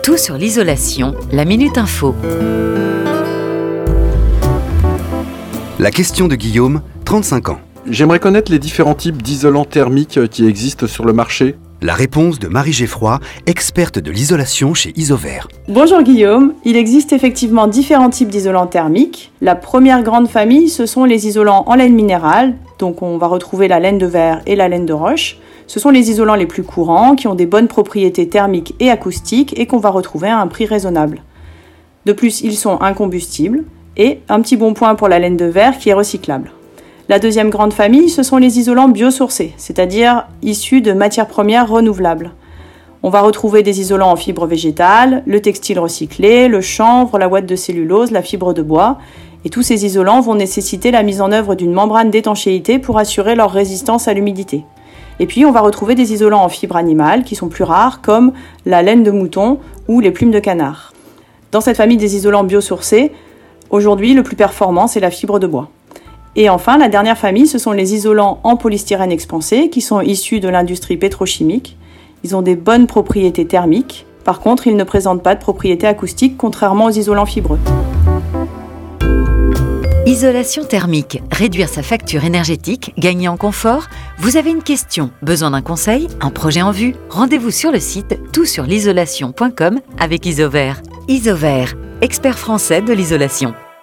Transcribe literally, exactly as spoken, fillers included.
Tout sur l'isolation, la Minute Info. La question de Guillaume, trente-cinq ans. J'aimerais connaître les différents types d'isolants thermiques qui existent sur le marché. La réponse de Marie Geffroy, experte de l'isolation chez Isover. Bonjour Guillaume, il existe effectivement différents types d'isolants thermiques. La première grande famille, ce sont les isolants en laine minérale, donc on va retrouver la laine de verre et la laine de roche. Ce sont les isolants les plus courants, qui ont des bonnes propriétés thermiques et acoustiques et qu'on va retrouver à un prix raisonnable. De plus, ils sont incombustibles et un petit bon point pour la laine de verre qui est recyclable. La deuxième grande famille, ce sont les isolants biosourcés, c'est-à-dire issus de matières premières renouvelables. On va retrouver des isolants en fibre végétale, le textile recyclé, le chanvre, la ouate de cellulose, la fibre de bois. Et tous ces isolants vont nécessiter la mise en œuvre d'une membrane d'étanchéité pour assurer leur résistance à l'humidité. Et puis on va retrouver des isolants en fibre animale qui sont plus rares, comme la laine de mouton ou les plumes de canard. Dans cette famille des isolants biosourcés, aujourd'hui le plus performant c'est la fibre de bois. Et enfin, la dernière famille, ce sont les isolants en polystyrène expansé qui sont issus de l'industrie pétrochimique. Ils ont des bonnes propriétés thermiques. Par contre, ils ne présentent pas de propriétés acoustiques, contrairement aux isolants fibreux. Isolation thermique, réduire sa facture énergétique, gagner en confort. Vous avez une question, besoin d'un conseil, un projet en vue? Rendez-vous sur le site tout sur l'isolation point com avec Isover. Isover, expert français de l'isolation.